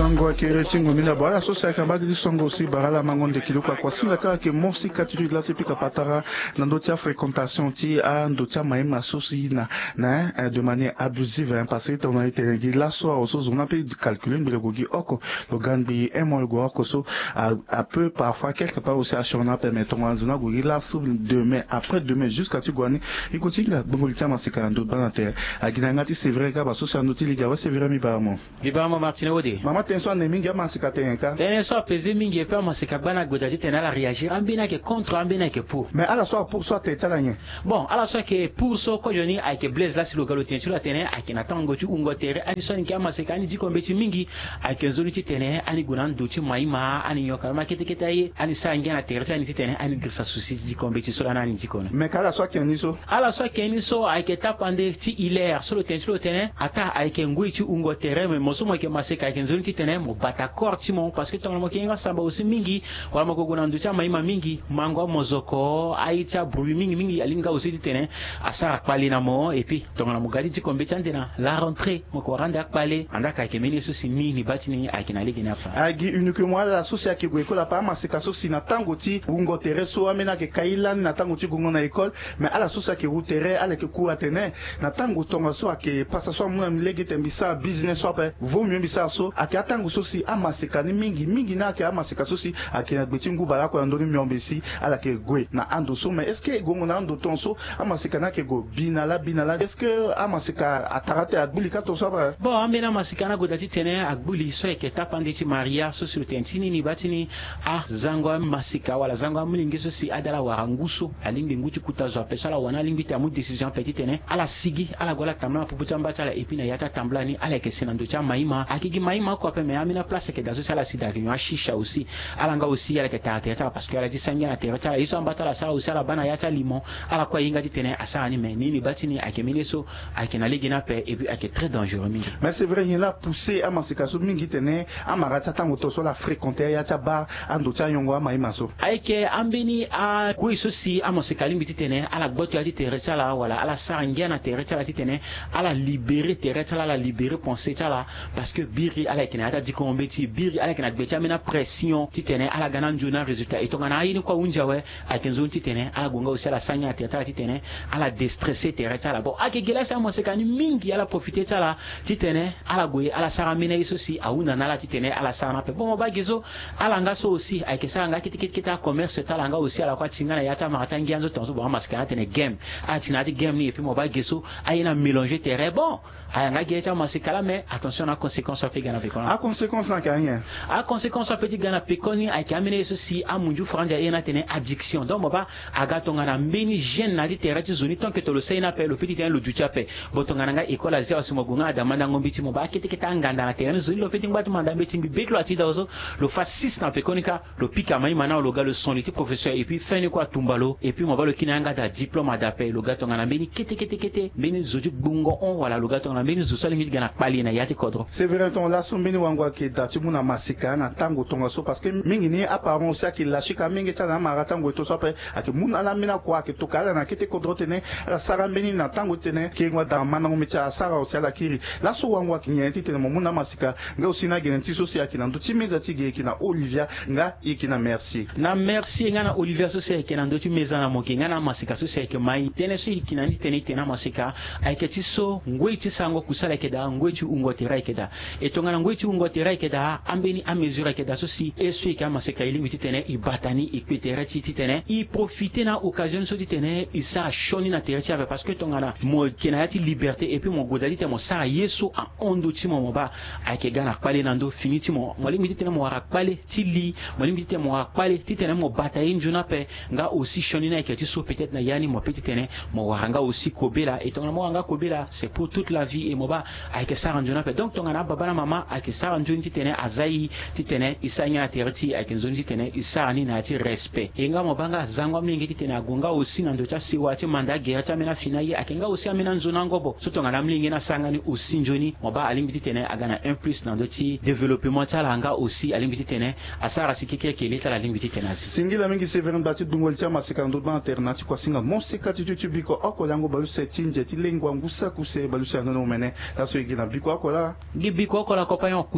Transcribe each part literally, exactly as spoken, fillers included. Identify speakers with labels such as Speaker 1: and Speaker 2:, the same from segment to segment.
Speaker 1: mango kere tingo mina bala so sa kamba di songo aussi barala mango de kilo kwa kwa singa ta ke mo si katu la se pika patara na ndotia fréquentation ti a ndotia maima sosi na na de manière abusive hein, parce que on a été la soir au so on a pu calculer le gogi oko le gandi un mois go oko so a peu parfois quelque part aussi à chona permettons en zona gogi la sous demain après demain jusqu'à tu goani il continue bongo litia masika ndo banate a ginangati c'est vrai ka ba so sa ndoti liga c'est vrai mi ba mo
Speaker 2: mi ba mo Martine Wodi
Speaker 1: mama tenso ne mingi masika tenka
Speaker 2: tene so pezi mingi pe masika bana godati tena la réagir ambina ke contre ambina ke pour
Speaker 1: mais à la soir pour soit te tsalanye
Speaker 2: bon à la soir que pour so ko joni ay ke blaze la silo galo tenso la tene ay ke natango tu ungo tere ani so nki masika ani dikombe ti mingi ay ke zoni ti tene ani gunan do ti maima ani nyoka ma kete kete ay ani sa ngena tere ani ti tene ani grisa susi dikombe ti so la ani dikono
Speaker 1: mais à la soir que ni so
Speaker 2: à la soir que ni so ay ke tapande ti hilaire so le tenso tene ata ay ke ngui ti ungo tere mais moso mo ke masika ay ke zoni ti tene mo bata korti mo parce que ton mo ke nga samba aussi mingi wala mo ko gona ndu cha maima mingi mango mozoko aicha bruit mingi mingi alinga aussi ti tene asara kpali na mo et puis ton mo gadi ti kombe tandena la rentrée mo ko randa kpali anda ka ke meni so sini ni batini akina ligi na pa
Speaker 1: agi uniquement la socia ke go école pa masika so sina tango ti ungo tere so amena ke kailan na tango ti gongo na école mais ala socia ke routere ala ke cour atene na tango tonga so ke passa so mo legi tembisa business so pa vaut mieux bisa so aka tango so si amasika ni mingi mingi na ke amasika so si akina gbetingu bala ko andoni miombesi ala ke gwe na ando so mais est-ce que gongo na ando tonso amasika na ke go binala binala est-ce que amasika atarate agbulika to so ba
Speaker 2: bon amena masika na godati tene agbuli so ke tapandi ti maria so sur tentini ni batini a zango masika wala zango mlingi so si adala waranguso alimbi nguti kutazo pesala wana limbi ta mu décision petit tene ala sigi ala gola tamla puputa mbata et puis na yata tamblani ala ke sinando cha maima akigi maima ko pe me amina place ke dazo sala sida ke shisha aussi alanga aussi ala ke ta ta parce que ala disanya na terre ta iso ambata la sala aussi ala bana yata limon ala ko yinga ti tene asani me nini batini akemini so akena ligina pe et puis ak très dangereux mingi
Speaker 1: mais c'est vrai il a poussé à masika so mingi tene amara ta tango to so la fréquenter yata bar ando cha yongo maima so
Speaker 2: ayke ambeni a ko iso si amasika limbi ti tene ala gboto yati terre sala wala ala sangia na terre sala ti tene ala libérer terre sala la libérer penser sala parce que biri ala kena ata dikombe ti biri ala kena gbecha mena pression ti tene ala gana njuna résultat etonga na yini kwa unja we akenzo ti tene ala gonga aussi ala sanya ti ata ti tene ala déstresser terre sala bon akegela sa mo sekani mingi ala profiter sala ti tene ala goye ala sara mena iso si auna na la ti tene ala sara pe bon ba gezo ala nga so aussi akesa nga kiti kiti kita commerce tala nga aussi ala kwa tinga na yata marata ngianzo tonso bon maskana tene game a tina ti game ni et puis mo ba gezo ayina mélanger terre bon anga gecha mo sekala mais attention na conséquence pe gana pe
Speaker 1: a conséquence na kanya
Speaker 2: a conséquence pe gana pe koni a kamene so si amunju franja ena tene addiction donc mo ba aga tonga na mbeni jeune na ti terre ti zoni tant que to le sena pe le petit tene le ducha pe botonga nga école azia so mo gunga da manda ngombi ti mo ba kiti kita nganda na terre zoni le petit ngba manda mbeti mbi betlo ati da so le fa six na pe konika le pika mai mana le gars le son était professeur et puis fin quoi tumbalo et puis mo ba le kinanga da diplôme d'appel le gars tonga na mbeni kiti kiti kiti mbeni zoju bungo on wala le gars tonga na mbeni zo sali mi gana pali na yati kodro
Speaker 1: c'est vrai ton la sombeni wangwa ke dati muna masika na tango tonga so parce que mingi ni apparemment aussi ki la shika mingi tana mara tango to so pe ati muna la mina kwa ke tokala na kiti kodro tene la sara mbeni na tango tene ke ngwa da mana ngomi cha sara aussi ala kiri la so wangwa ki nyenti tene muna masika nga aussi na genenti so si akina ndo timeza ti ge kina Olivia nga ikina merci
Speaker 2: na merci nga na Olivia so si akina ndo timeza na moki nga na masika so si akina mai tene so ikina ni tene tena masika aiketi so ngwe ti sango kusala keda ngwe ti ungo tera keda etonga ngwe ti ungo tera keda ambeni a mesure keda so si esu ka masika ili miti tene ibatani ikwetera ti ti tene i profiter na occasion so ti tene isa shoni na tera ti parce que tonga na mo kena yati liberté et puis mo godali te mo sa yeso a ondo ti mo ba ake gana kpale nando fini ti mo mo limiti tene mo wara kpale ti li mo limiti tene mo wara kpale ti tene mo bataye njuna pe nga aussi shoni na ke ti so peut-être na yani mo petit tene mo wara nga aussi kobela et tonga mo nga kobela c'est pour toute la vie et mo ba ake sara njuna pe donc tonga na baba na mama ake sara njuni ti tene azai ti tene isanya na terti ake njuni ti tene isara ni na ti respect e nga mo banga zango mlingi ti tene agonga aussi na ndo cha siwa ti manda gera cha mena finaye ake nga aussi amena nzuna ngobo so tonga na mlingi na sanga ni aussi njoni mo ba alimbi tene agana un plus na ndo ti développement ta langa aussi alimbi tene asara sikike ke leta la limbi tene
Speaker 1: singila mingi severin bati dungol cha masika ndo ba alternati kwa singa mosika ti tu biko oko lango balu setinje ti lengwa ngusa kuse balu sa no mene la so igina biko oko la
Speaker 2: gibi ko ko la ko pa yon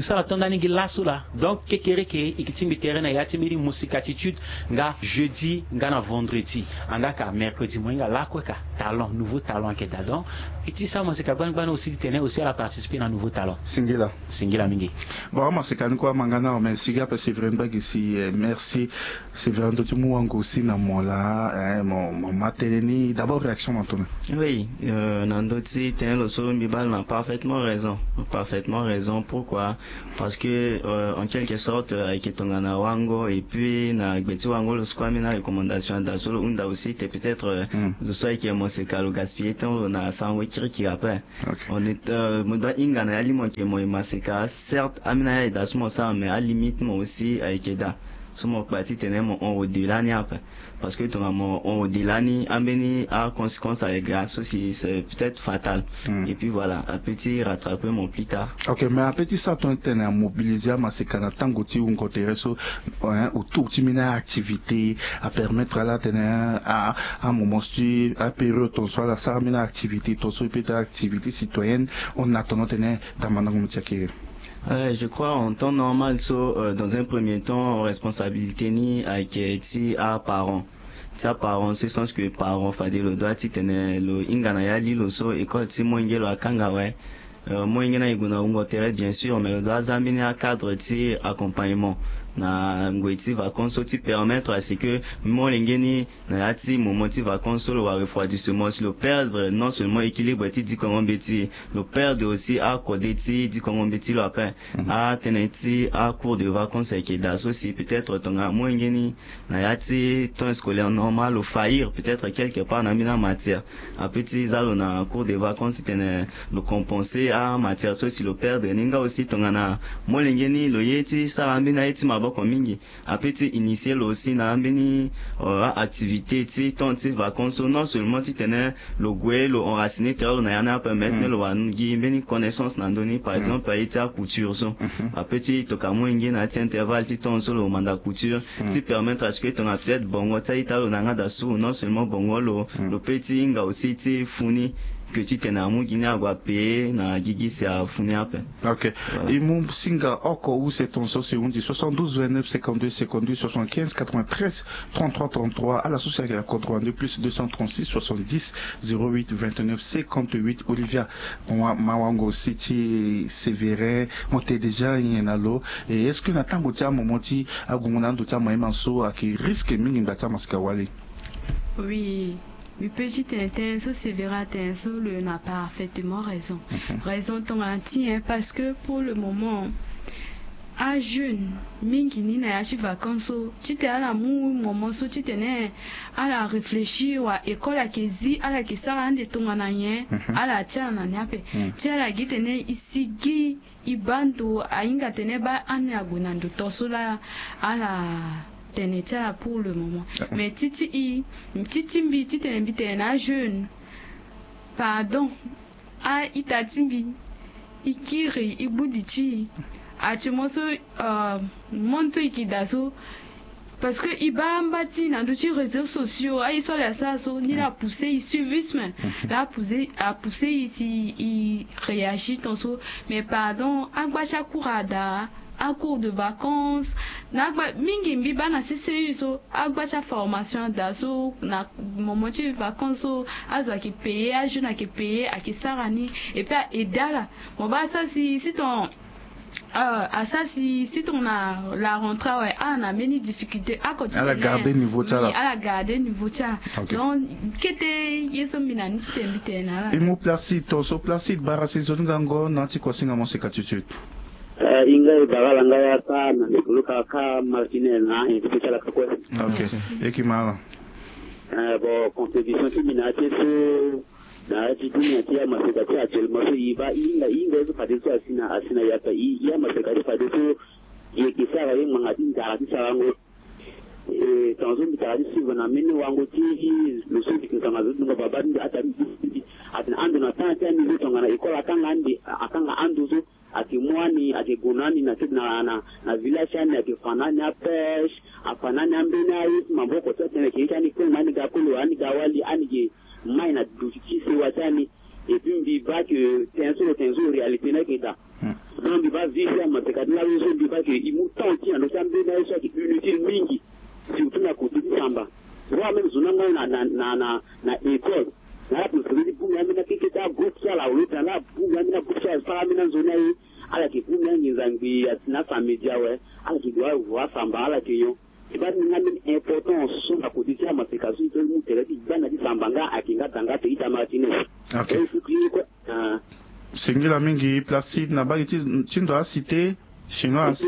Speaker 2: kusala tonda ningi lasula donc kekere ke ikitimbi terrain ya timiri musique attitude nga jeudi nga na vendredi andaka mercredi moinga lakweka talent nouveau talent ke dadon iti sa musique ban ban aussi tenait aussi à la participer dans nouveau talent
Speaker 1: singila
Speaker 2: singila mingi
Speaker 1: bon musique ni kwa mangana mais siga parce que vraiment ici merci c'est vraiment tout monde aussi na mola mon mon mateleni d'abord réaction maintenant
Speaker 3: oui euh nandoti tenait le solo mibal n'a parfaitement raison parfaitement raison pourquoi parce que euh, en quelque sorte avec tongana wango et puis na gbeti wango le squami na recommandation da solo unda aussi t'es peut-être de soit qui mo se kalo gaspiller temps na sango kiri qui après on est mo doit ingana ali mo ke mo maseka certes amina ya dasmo ça mais à limite moi aussi avec da so mo parti tenemo on au-delà ni après parce que ton amour on au-delà ni ambeni a conséquence avec grâce aussi c'est peut-être fatal mm. Et puis voilà un petit rattraper mon plus tard.
Speaker 1: OK mais un petit ça ton tenir mobiliser ma c'est kana tango ti un côté so autour ti mina activité à permettre à la tenir à un moment stu à période ton soit la ça mina activité ton soit peut-être activité citoyenne on attend tenir dans manango tiakere.
Speaker 3: Euh, je crois en temps normal, so, euh, dans un premier temps, en responsabilité ni avec ti à parents. Ti à parents, c'est sens que parents fade le doit ti tenir le ingana ya li lo so école ti moinge lo akanga ouais. Euh, moinge na iguna ungo terre bien sûr, mais le doit zambini à cadre ti accompagnement. Na ngweti vacances ti permettre à ce que mon lingeni na yati moment ti vacances le wa refroidissement le perdre non seulement équilibre ti di comment beti le perdre aussi à coder ti di comment beti le après à teneti à cours de vacances et que das aussi peut-être ton mon lingeni na yati temps scolaire normal ou faillir peut-être quelque part na mina matière à petit zalo na cours de vacances tenait le compenser à matière aussi le perdre ninga aussi ton na mon lingeni le yeti ça amina yeti boko mingi apeti initier aussi na ambeni euh, activité ti ton ti vacances non seulement ti tenait le goué le enraciné terre na yana permettre mm. le wangi beni connaissance na ndoni par mm. exemple ayiti a couture so mm-hmm. apeti to ka mwingi na ti intervalle ti ton so le manda couture mm. ti permettre à ce que ton a peut-être bongo ta ita lo na ngada su non seulement bongo lo mm. le petit nga aussi ti funi que tu t'es na mu guinea gwa pe na gigi c'est à funi après.
Speaker 1: OK. Et mon singa oko où c'est ton sauce on dit soixante-douze vingt-neuf cinquante-deux cinquante-deux soixante-quinze quatre-vingt-treize trente-trois trente-trois à la société la code deux plus deux cent trente-six soixante-dix zéro huit vingt-neuf cinquante-huit Olivia moi mawango city sévérin monté déjà yenalo et est-ce que na tango tia momoti agumuna ndo tia maimanso aki risque mingi ndata maskawali.
Speaker 4: Oui. Le petit intenso sévéra intenso le n'a parfaitement raison. Mm-hmm. Raison ton anti hein, parce que pour le moment à jeune mingi ni na yachi vacances tu t'es à la mou moment so tu tenais à la réfléchir wa école à kezi à la kesa ande ton ananye à la tia na nyape tu à la gitene ici gi ibando ainga tene ba anya gunando tosola à la tenetia pour le moment mais titi i titi mbi titi mbi tena jeune pardon a itatimbi ikiri ibudichi a chimoso euh monto ikidaso parce que ibamba ti na do ci réseaux sociaux ai sur la ça so ni la pousser il suivisme la pousser a pousser ici il réagit ton so mais pardon agba chakurada à cours de vacances nagba mingi mbiba na sisi so agba cha formation daso na moment de vacances so aza ki payer a jeune qui payer a ki sarani et puis edala bon bah ça si si ton Euh, à ça si si ton a la rentrée ouais ah on a many difficultés à continuer
Speaker 1: à la garder niveau ça
Speaker 4: oui, à la garder niveau ça okay. Donc kete yeso mina ni tembite na la
Speaker 1: et mo placide to so placide bara saison ngango nanti ko singa mo sekatitude
Speaker 5: eh inga bagala ngaya ta na nikuluka ka martinel na e special ka ko
Speaker 1: OK et qui mala
Speaker 5: eh bon contribution ti mina te so na ji dunia ti ya masekati actuellement so iba inga inga so fade so asina asina ya ta ya masekati fade so ye kisara ye mangati ndara ti sarango eh tanzo ndara ti sivana mini wango ti lo so ti kisanga zo ngo baba ndi ata atin ando na ta ta ni zo ngana ikola kanga andi akanga ando so akimwani akigunani na na na na village ni akifanani apesh afanani ambena yi mamboko tete ne kikani kwa mani gakulu ani gawali ani maina duki se watani et puis on dit pas que c'est un seul c'est une réalité n'est que donc biba visi ya maseka na biso biba ke imu tanti ando sambe na eso ki inutile mingi surtout na côté samba wa même zonanga na na na na na école na pour se dire pour na kike ta gotsa la ulita na pour na gotsa sa mina zona yi ala ki pour na nzambi na famille we ala ki doit voir samba ala ki yo biba na min important so na côté ya maseka so to mu tere di bana di sambanga akinga tanga te ita martinez
Speaker 1: okay
Speaker 5: ah
Speaker 1: Singila mingi Placide na bagi tindo a cité chinoise.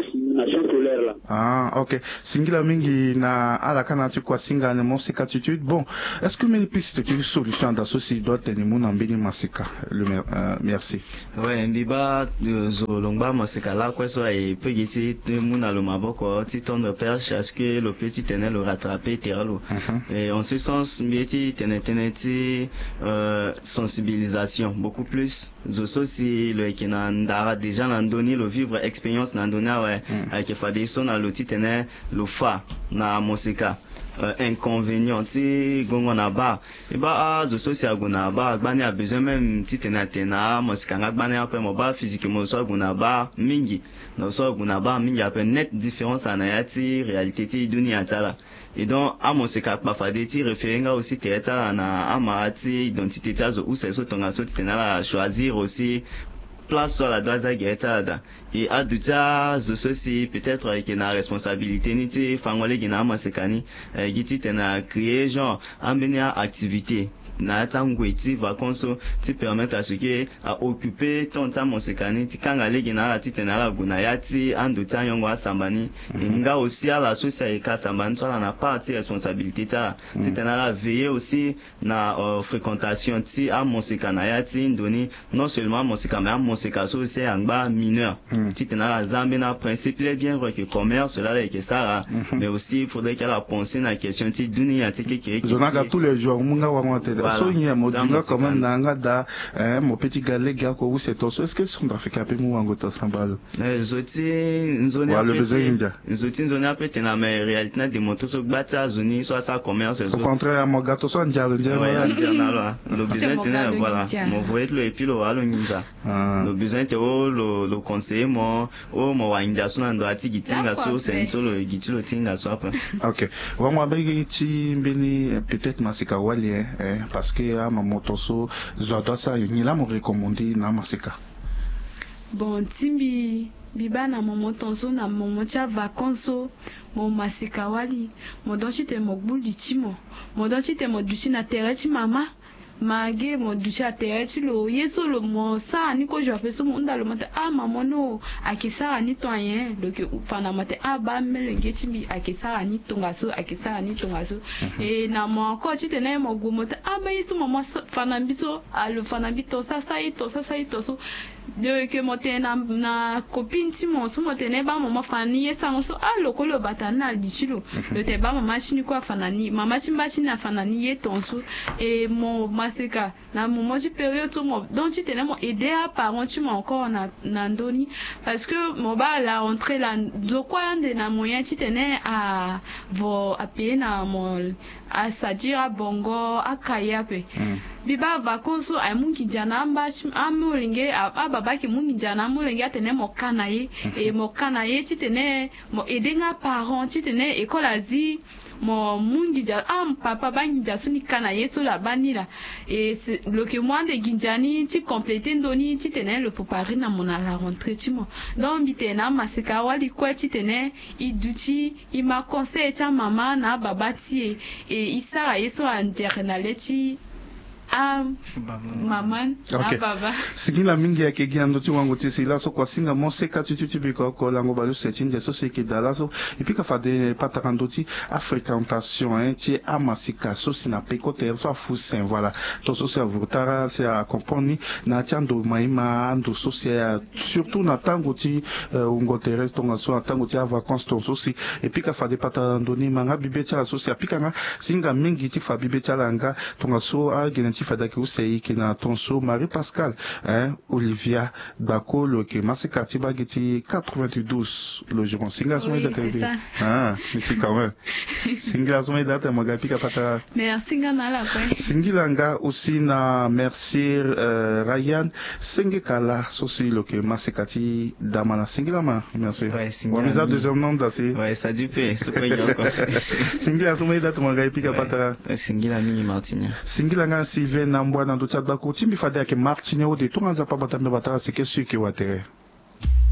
Speaker 1: Ah, ok. Singila mingi na ala kana tu kwa singa ne monsika attitude. Bon, est-ce que mes pistes de solution d'associer d'autres ni mon ambini masika. Le euh, merci.
Speaker 3: Ouais, mbiba zo longba masika la kwa so e pegiti mon alo maboko ti ton de perche est-ce que le petit tenait le rattraper teralo. Et en ce sens mbieti tenait tenait euh sensibilisation beaucoup plus. Zo so si le kina ndara déjà l'andoni le vivre expérience n'andona ouais. Avec Fadison à l'outil tenait le fa na mosika inconvénient ti gongo na ba et ba a zo social gona ba gbani a besoin même ti tena tena mosika nga gbani après mo ba physiquement so gona ba mingi no so gona ba mingi a peu net différence na yati réalité ti dunia tala et donc a mosika pa fade ti référenga aussi teta na amati identité ta zo ou c'est so tonga so tena la choisir aussi place sur la doaza guetada et à duta zo sosi peut-être avec une responsabilité niti fangole gina masekani giti tena créer genre amener activité na tangweti vacances ti permettre à ce que à occuper ton temps mosekani ti kanga legi na la titena la guna yati ando ta yongo asambani nga aussi à la société ka sambani to la na partie responsabilité ta titena la veiller aussi na euh, fréquentation ti a mosekana yati ndoni non seulement moseka mais a moseka so aussi angba mineur titena la zambe na principe bien vrai que commerce là là que ça mais aussi il faudrait qu'elle a pensé na question ti dunia ti ke ke
Speaker 1: zonaka tous les jours munga wa so nya modinga comme nanga da eh mon petit galé gars ko c'est tout est-ce que son africain pe mu wango to sambalo
Speaker 3: eh zoti nzoni apete nzoti nzoni apete na mais réalité na démontrer so gbata zoni so ça commerce
Speaker 1: au contraire mon gâteau so ndialo ndialo
Speaker 3: ouais ndialo là le besoin tenait voilà mon voyait le et puis le alo nginza le besoin te o le le conseiller mo o mo wanja so ndo ati gitinga so c'est so le gitilo tinga so après
Speaker 1: OK wango abegi ti mbeni peut-être masika wali eh parce que à ma motoso zodo ça ni la mo recommander na masika
Speaker 4: bon timbi biba na mo motoso na mo motia vacances mo masika wali mo donchi te mo gbuli timo mo donchi te mo duchi na tereti mama mage mo ducha tereti lo yeso lo mo sa ni ko jo feso mo ndalo mate a mama no akisa ni toyen donc fana mate a ba melenge timbi akisa ni tongaso akisa ni tongaso et na mo ko ti tene mo go mote a ba yeso mama fana biso a le fana bito sa sa ito sa sa ito so de que mo te na na copine ti mo so mo tene ba mama fani yesa so a lo ko lo batana lichilo le te ba mama chini ko fana ni mama chimba chini na fana ni yetonso et mon masika na moment du période tout mo donc tu tenais mon aider à parents tu m'as encore na na ndoni parce que mon ba la rentrée la do quoi de na moyen tu tenais à vo à payer na mon à sadira bongo à kayape biba vacances a mungi jana mba amulinge a baba ki mungi jana mulinge tenais mon kanaye et mon kanaye tu tenais mon aider à parents tu tenais école asie mon mungi ja am papa bangi ja suni kana yeso la banila et le que moi de ginjani ti compléter ndoni ti tenait le préparer na mon à la rentrée ti mo donc bitena masika wali kwa ti tenait i duti i ma conseil ta mama na baba ti et isara yeso an jernaleti ah maman
Speaker 1: okay. Baba sigila mingi ya kegiando ti wango ti sila so kwa singa mo seka ti ti bi ko ko lango balu setinje so se ke dala so et puis ka fa de patakando ti a fréquentation hein ti a masika so sina pe ko ter so fusin voilà to so se vutara se a componi na tiando maima ando so se surtout na tango ti ungo teres to nga so tango ti a vacances to so si et puis ka fa de patakando ni manga bibe ti la so se apika nga singa mingi ti fa bibe ti la nga to nga so a geneti fadaki usei kina tonso Marie Pascal hein Olivia Bakolo que masikati bagiti quatre-vingt-douze logement singa son date ah mais c'est quand même singa son date magapi kapata
Speaker 4: merci ngana la quoi
Speaker 1: singilanga aussi na merci euh, Ryan Sengekala sosi lo que masikati damana singilama merci
Speaker 3: ouais
Speaker 1: singila wamiza deuxième nom d'assi
Speaker 3: ouais ça du peu c'est pas grave quoi
Speaker 1: singila son date magapi kapata
Speaker 3: singila mini Martinia
Speaker 1: singila nga Sylvain Nambwa na dotia bako timbi fade yake Martinia o de tunga za pa batambe batara c'est que sûr que watere